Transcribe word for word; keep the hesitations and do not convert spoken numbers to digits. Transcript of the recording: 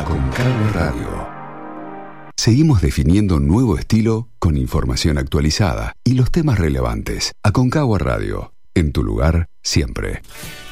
Aconcagua Radio. Seguimos definiendo un nuevo estilo con información actualizada y los temas relevantes. Aconcagua Radio, en tu lugar siempre.